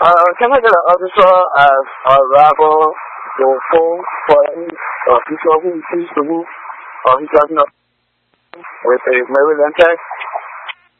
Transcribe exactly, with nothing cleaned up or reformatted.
呃，现在这个呃，就是说呃呃，然后有风风呃，比如说五七十五，呃，比较那，我对每位人在。